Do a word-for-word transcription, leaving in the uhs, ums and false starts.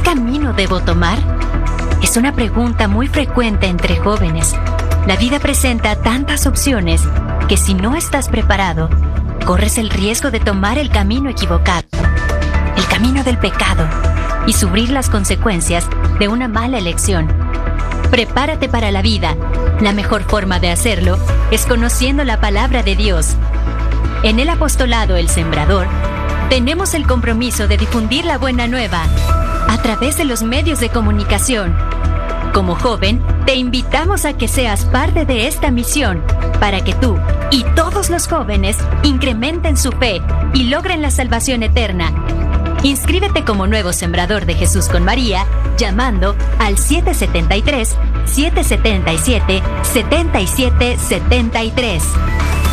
camino debo tomar? Es una pregunta muy frecuente entre jóvenes. La vida presenta tantas opciones que si no estás preparado, corres el riesgo de tomar el camino equivocado, el camino del pecado, y sufrir las consecuencias de una mala elección. Prepárate para la vida. La mejor forma de hacerlo es conociendo la palabra de Dios. En el apostolado El Sembrador, tenemos el compromiso de difundir la buena nueva a través de los medios de comunicación. Como joven, te invitamos a que seas parte de esta misión para que tú y todos los jóvenes incrementen su fe y logren la salvación eterna. Inscríbete como nuevo sembrador de Jesús con María llamando al siete siete tres, siete siete siete, siete siete siete tres.